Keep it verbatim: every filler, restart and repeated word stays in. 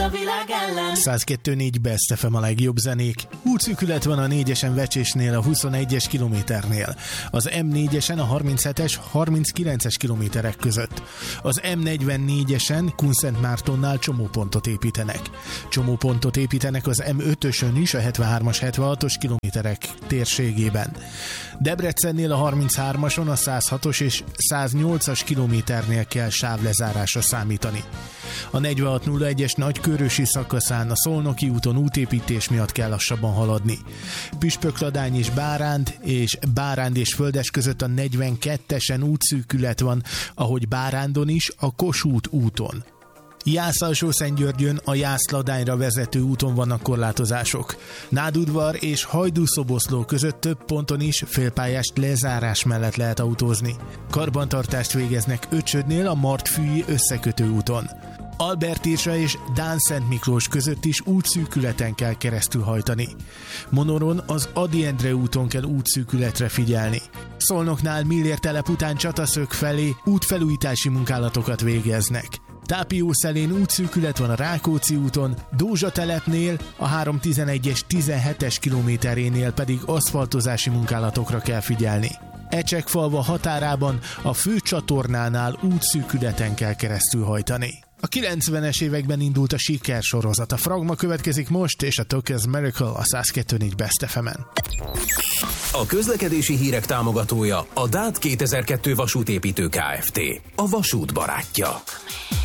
a világ ellen. száz kettő négy Best ef em a legjobb zenék. Útszűkület van a négyesen Vecsésnél, a huszonegyes kilométernél. Az em négyesen a harminchetes harminckilences kilométerek között. Az em negyvennégyesen Kunszentmártonnál csomópontot építenek. Csomópontot építenek az em ötösön is a hetvenhármas hetvenhatos kilométerek térségében. Debrecennél a harminchármason a száz hatos és száznyolcas kilométernél kell sávlezárásra számítani. A negyvenhat nulla egyes nagykőrösi szakaszán a Szolnoki úton útépítés miatt kell lassabban haladni. Püspökladány és Báránd és Báránd és Földes között a negyvenkettesen útszűkület van, ahogy Bárándon is a Kossuth úton. Jász-Alsó-Szentgyörgyön a Jász-Ladányra vezető úton vannak korlátozások. Nádudvar és Hajdú-Szoboszló között több ponton is félpályás lezárás mellett lehet autózni. Karbantartást végeznek Öcsödnél a Martfűi összekötő úton. Albertirsa és Dán-Szent Miklós között is útszűkületen kell keresztül hajtani. Monoron az Ady Endre úton kell útszűkületre figyelni. Szolnoknál Millér telep után Csataszög felé útfelújítási munkálatokat végeznek. Tápiószelén útszűkület van a Rákóczi úton, Dózsa telepnél, a háromszáztizenegyes tizenhetes kilométerénél pedig aszfaltozási munkálatokra kell figyelni. Ecsekfalva határában a főcsatornánál útszűkületen kell keresztül hajtani. A kilencvenes években indult a sikersorozat. A Fragma következik most, és a Tokyo's Miracle a száz kettő négy Best ef emen. A közlekedési hírek támogatója a dát kétezer-kettő vasútépítő Kft. A vasút barátja.